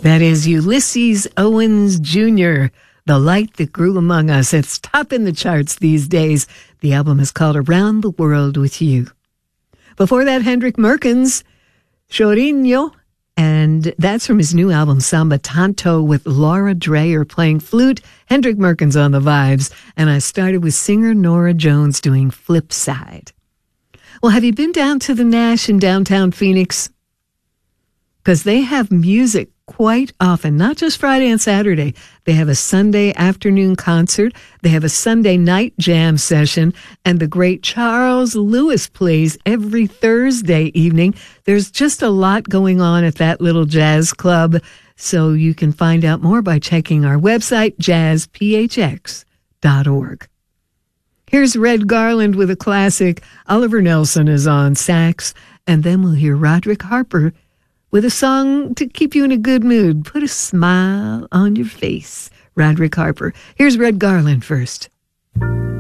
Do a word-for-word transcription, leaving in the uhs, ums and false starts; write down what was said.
That is Ulysses Owens Junior, The Light That Grew Among Us. It's top in the charts these days. The album is called Around the World with You. Before that, Hendrik Merkens, Chorinho, and that's from his new album, Samba Tanto, with Laura Dreyer playing flute, Hendrik Merkens on the vibes, and I started with singer Nora Jones doing Flipside. Well, have you been down to the Nash in downtown Phoenix? Because they have music quite often, not just Friday and Saturday. They have a Sunday afternoon concert. They have a Sunday night jam session. And the great Charles Lewis plays every Thursday evening. There's just a lot going on at that little jazz club. So you can find out more by checking our website, jazz p h x dot org. Here's Red Garland with a classic. Oliver Nelson is on sax. And then we'll hear Roderick Harper with a song to keep you in a good mood. Put a smile on your face. Roderick Harper. Here's Red Garland first.